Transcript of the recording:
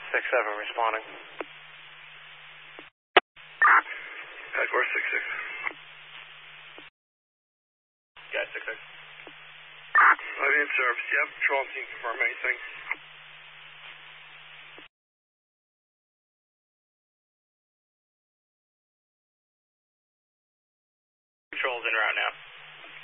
6-7 responding. Jaguar 6-6. Guy 6-6. I'm in service. You have patrol team confirm anything? Patrol's en route now.